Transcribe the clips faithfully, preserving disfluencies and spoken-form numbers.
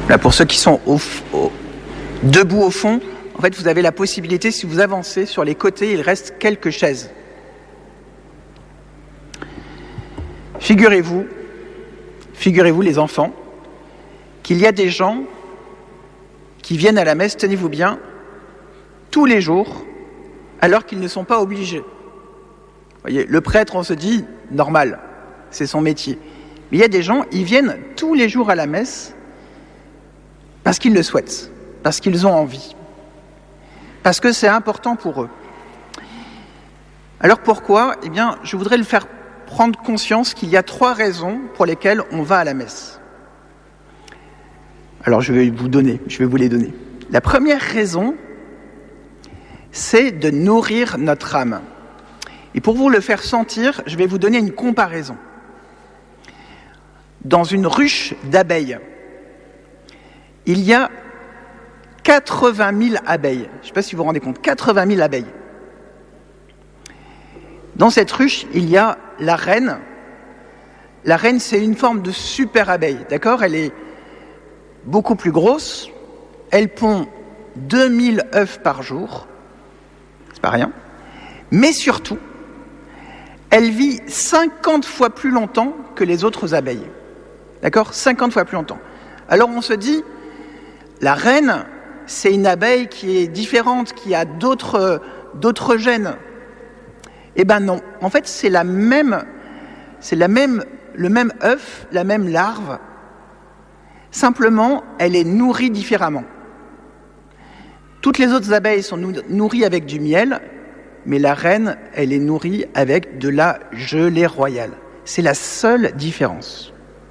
Là, pour ceux qui sont au, au, debout au fond, en fait, vous avez la possibilité, si vous avancez sur les côtés, il reste quelques chaises. Figurez-vous, figurez-vous les enfants, qu'il y a des gens qui viennent à la messe, tenez-vous bien, tous les jours, alors qu'ils ne sont pas obligés. Vous voyez, le prêtre, on se dit, normal, c'est son métier. Mais il y a des gens, ils viennent tous les jours à la messe parce qu'ils le souhaitent, parce qu'ils ont envie, parce que c'est important pour eux. Alors pourquoi ? Eh bien, je voudrais le faire prendre conscience qu'il y a trois raisons pour lesquelles on va à la messe. Alors je vais vous donner, je vais vous les donner. La première raison, c'est de nourrir notre âme. Et pour vous le faire sentir, je vais vous donner une comparaison. Dans une ruche d'abeilles, il y a quatre-vingt mille abeilles. Je ne sais pas si vous vous rendez compte, quatre-vingt mille abeilles. Dans cette ruche, il y a la reine. La reine, c'est une forme de super abeille, d'accord ? Elle est beaucoup plus grosse. Elle pond deux mille œufs par jour. C'est pas rien. Mais surtout, elle vit cinquante fois plus longtemps que les autres abeilles. D'accord ? cinquante fois plus longtemps. Alors on se dit, la reine, c'est une abeille qui est différente, qui a d'autres, d'autres gènes. Eh ben non. En fait, c'est la même, c'est la même, le même œuf, la même larve. Simplement, elle est nourrie différemment. Toutes les autres abeilles sont nourries avec du miel, mais la reine, elle est nourrie avec de la gelée royale. C'est la seule différence.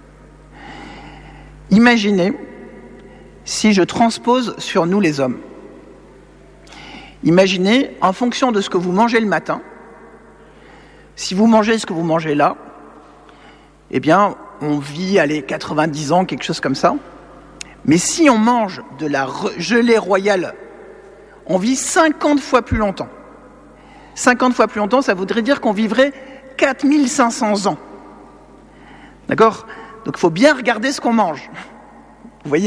Imaginez si je transpose sur nous les hommes. Imaginez, en fonction de ce que vous mangez le matin, si vous mangez ce que vous mangez là, eh bien, on vit, allez, quatre-vingt-dix ans, quelque chose comme ça. Mais si on mange de la gelée royale, on vit cinquante fois plus longtemps. cinquante fois plus longtemps, ça voudrait dire qu'on vivrait quatre mille cinq cents ans. D'accord ? Donc il faut bien regarder ce qu'on mange. Vous voyez ?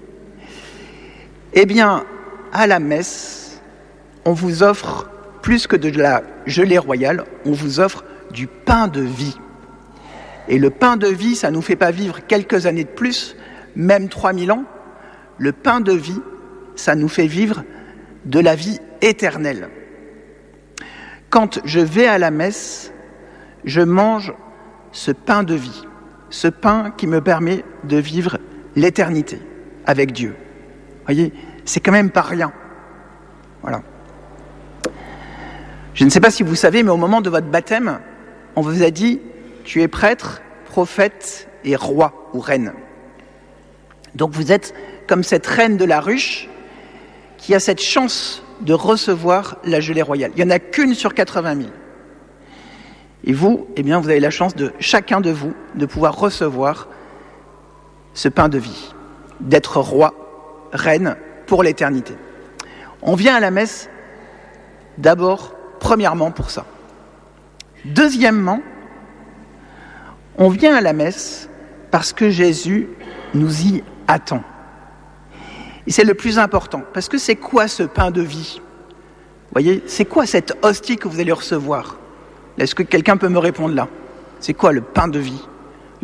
Eh bien, à la messe, on vous offre plus que de la gelée royale, on vous offre du pain de vie. Et le pain de vie, ça ne nous fait pas vivre quelques années de plus, même trois mille ans. Le pain de vie, ça nous fait vivre de la vie éternelle. Quand je vais à la messe, je mange ce pain de vie, ce pain qui me permet de vivre l'éternité avec Dieu. Vous voyez, c'est quand même pas rien. Voilà. Je ne sais pas si vous savez, mais au moment de votre baptême, on vous a dit « Tu es prêtre, prophète et roi ou reine ». Donc vous êtes comme cette reine de la ruche qui a cette chance de recevoir la gelée royale. Il n'y en a qu'une sur quatre-vingt mille. Et vous, eh bien, vous avez la chance de, chacun de vous, de pouvoir recevoir ce pain de vie, d'être roi, reine pour l'éternité. On vient à la messe d'abord, premièrement, pour ça. Deuxièmement, on vient à la messe parce que Jésus nous y attend. Et c'est le plus important, parce que c'est quoi ce pain de vie ? Vous voyez, c'est quoi cette hostie que vous allez recevoir ? Est-ce que quelqu'un peut me répondre là ? C'est quoi le pain de vie, l'hostie ?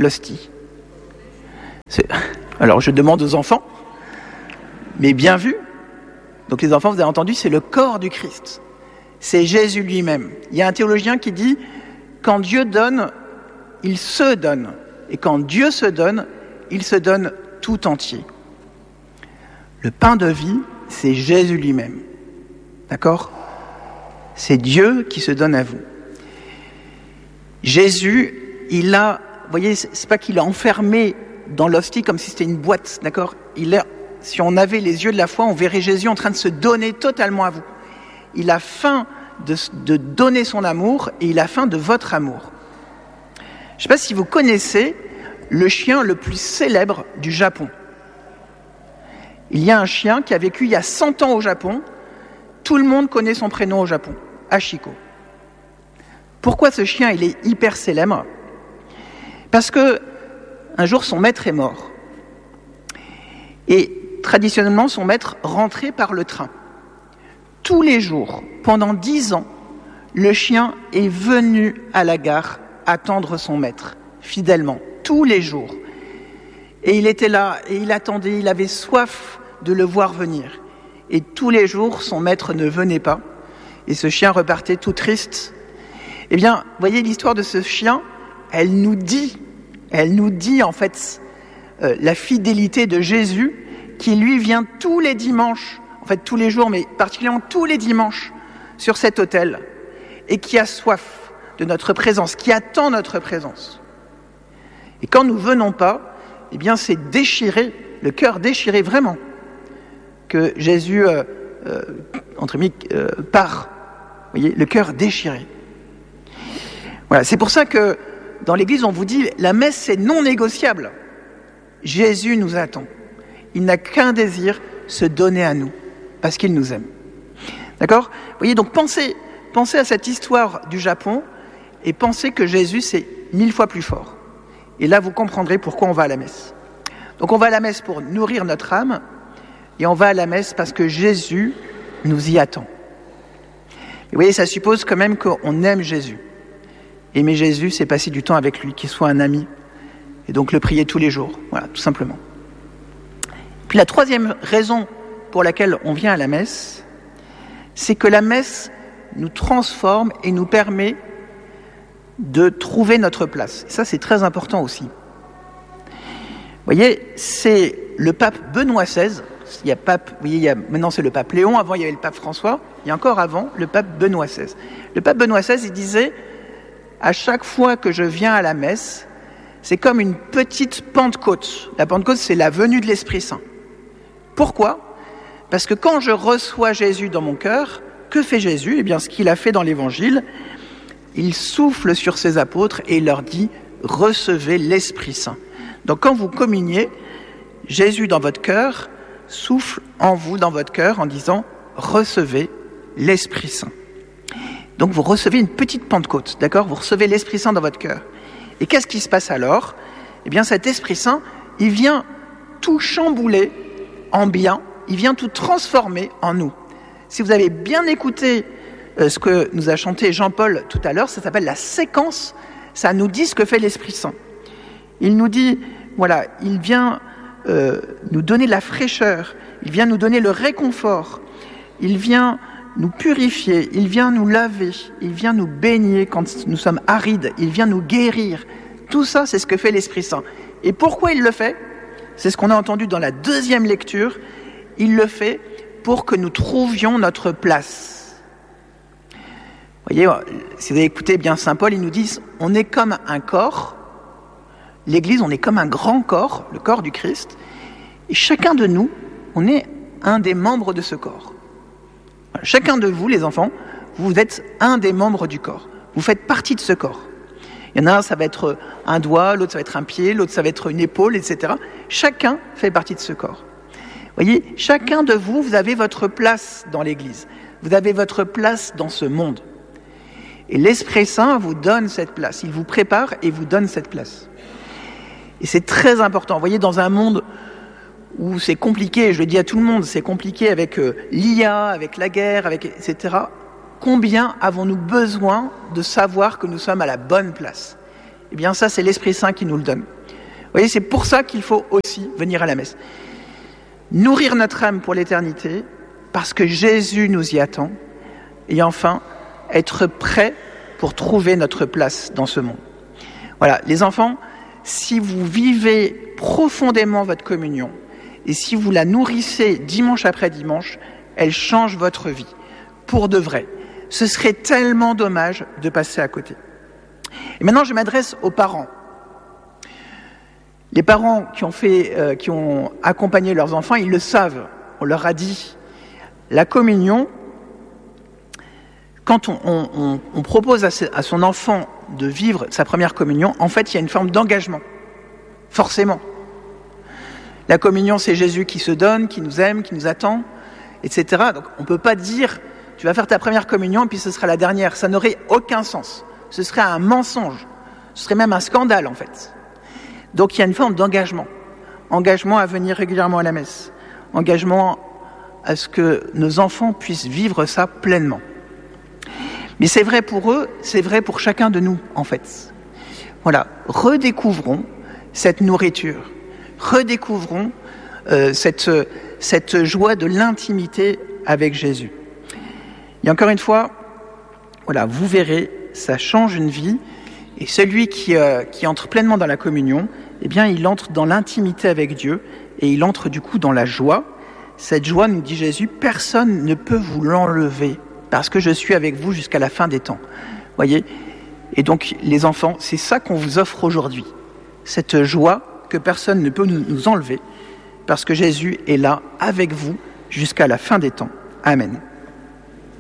c'est... Alors je demande aux enfants, mais bien vu. Donc les enfants, vous avez entendu, c'est le corps du Christ. C'est Jésus lui-même. Il y a un théologien qui dit, quand Dieu donne, il se donne. Et quand Dieu se donne, il se donne tout entier. Le pain de vie, c'est Jésus lui-même. D'accord ? C'est Dieu qui se donne à vous. Jésus, il a, vous voyez, c'est pas qu'il a enfermé dans l'hostie comme si c'était une boîte, d'accord ? Il a, si on avait les yeux de la foi, on verrait Jésus en train de se donner totalement à vous. Il a faim de, de donner son amour et il a faim de votre amour. Je ne sais pas si vous connaissez le chien le plus célèbre du Japon. Il y a un chien qui a vécu il y a cent ans au Japon. Tout le monde connaît son prénom au Japon, Hachiko. Pourquoi ce chien il est hyper célèbre ? Parce que un jour son maître est mort. Et traditionnellement, son maître rentrait par le train. Tous les jours, pendant dix ans, le chien est venu à la gare attendre son maître, fidèlement, tous les jours. Et il était là, et il attendait, il avait soif de le voir venir. Et tous les jours, son maître ne venait pas, et ce chien repartait tout triste. Eh bien, vous voyez, l'histoire de ce chien, elle nous dit, elle nous dit en fait euh, la fidélité de Jésus, qui lui vient tous les dimanches, en fait tous les jours, mais particulièrement tous les dimanches, sur cet autel, et qui a soif de notre présence, qui attend notre présence. Et quand nous venons pas, eh bien c'est déchiré, le cœur déchiré vraiment, que Jésus, euh, euh, entre guillemets, euh, part. Vous voyez, le cœur déchiré. Voilà, c'est pour ça que dans l'Église, on vous dit, la messe, c'est non négociable. Jésus nous attend. Il n'a qu'un désir, se donner à nous, parce qu'il nous aime. D'accord ? Vous voyez, donc pensez, pensez à cette histoire du Japon, et pensez que Jésus, c'est mille fois plus fort. Et là, vous comprendrez pourquoi on va à la messe. Donc on va à la messe pour nourrir notre âme, et on va à la messe parce que Jésus nous y attend. Et vous voyez, ça suppose quand même qu'on aime Jésus. Aimer Jésus, c'est passer du temps avec lui, qu'il soit un ami. Et donc le prier tous les jours, voilà, tout simplement. Puis la troisième raison pour laquelle on vient à la messe, c'est que la messe nous transforme et nous permet de trouver notre place. Et ça, c'est très important aussi. Vous voyez, c'est le pape Benoît seize, il y a pape, vous voyez, il y a, maintenant c'est le pape Léon, avant il y avait le pape François, et encore avant, le pape Benoît seize. Le pape Benoît seize, il disait, à chaque fois que je viens à la messe, c'est comme une petite Pentecôte. La Pentecôte, c'est la venue de l'Esprit Saint. Pourquoi ? Parce que quand je reçois Jésus dans mon cœur, que fait Jésus ? Eh bien, ce qu'il a fait dans l'Évangile, il souffle sur ses apôtres et il leur dit « Recevez l'Esprit Saint ». Donc quand vous communiez, Jésus dans votre cœur souffle en vous, dans votre cœur, en disant « Recevez l'Esprit Saint ». Donc vous recevez une petite Pentecôte, d'accord ? Vous recevez l'Esprit Saint dans votre cœur. Et qu'est-ce qui se passe alors ? Eh bien cet Esprit Saint, il vient tout chambouler en bien, il vient tout transformer en nous. Si vous avez bien écouté euh, ce que nous a chanté Jean-Paul tout à l'heure, ça s'appelle la séquence, ça nous dit ce que fait l'Esprit Saint. Il nous dit, voilà, il vient euh, nous donner la fraîcheur, il vient nous donner le réconfort, il vient nous purifier, il vient nous laver, il vient nous baigner quand nous sommes arides, il vient nous guérir. Tout ça, c'est ce que fait l'Esprit Saint. Et pourquoi il le fait ? C'est ce qu'on a entendu dans la deuxième lecture. Il le fait pour que nous trouvions notre place. Vous voyez, si vous avez écouté bien Saint Paul, il nous dit, on est comme un corps. L'Église, on est comme un grand corps, le corps du Christ. Et chacun de nous, on est un des membres de ce corps. Chacun de vous, les enfants, vous êtes un des membres du corps. Vous faites partie de ce corps. Il y en a un, ça va être un doigt, l'autre, ça va être un pied, l'autre, ça va être une épaule, et cetera. Chacun fait partie de ce corps. Vous voyez, chacun de vous, vous avez votre place dans l'Église. Vous avez votre place dans ce monde. Et l'Esprit Saint vous donne cette place. Il vous prépare et vous donne cette place. Et c'est très important. Vous voyez, dans un monde où c'est compliqué, je le dis à tout le monde, c'est compliqué avec euh, l'I A, avec la guerre, avec et cetera. Combien avons-nous besoin de savoir que nous sommes à la bonne place ? Eh bien ça, c'est l'Esprit Saint qui nous le donne. Vous voyez, c'est pour ça qu'il faut aussi venir à la messe. Nourrir notre âme pour l'éternité, parce que Jésus nous y attend. Et enfin, être prêt pour trouver notre place dans ce monde. Voilà, les enfants, si vous vivez profondément votre communion, et si vous la nourrissez dimanche après dimanche, elle change votre vie, pour de vrai. Ce serait tellement dommage de passer à côté. Et maintenant, je m'adresse aux parents. Les parents qui ont fait, euh, qui ont accompagné leurs enfants, ils le savent. On leur a dit, la communion, quand on, on, on propose à, à son enfant de vivre sa première communion, en fait, il y a une forme d'engagement, forcément. La communion, c'est Jésus qui se donne, qui nous aime, qui nous attend, et cetera. Donc, on ne peut pas dire, tu vas faire ta première communion et puis ce sera la dernière. Ça n'aurait aucun sens. Ce serait un mensonge. Ce serait même un scandale, en fait. Donc, il y a une forme d'engagement. engagement à venir régulièrement à la messe, engagement à ce que nos enfants puissent vivre ça pleinement. Mais c'est vrai pour eux, c'est vrai pour chacun de nous, en fait. Voilà, redécouvrons cette nourriture, redécouvrons euh, cette, cette joie de l'intimité avec Jésus. Et encore une fois, voilà, vous verrez, ça change une vie, et celui qui, euh, qui entre pleinement dans la communion, eh bien, il entre dans l'intimité avec Dieu, et il entre du coup dans la joie. Cette joie, nous dit Jésus, personne ne peut vous l'enlever, parce que je suis avec vous jusqu'à la fin des temps. Voyez ? Et donc, les enfants, c'est ça qu'on vous offre aujourd'hui. Cette joie que personne ne peut nous enlever, parce que Jésus est là avec vous jusqu'à la fin des temps. Amen.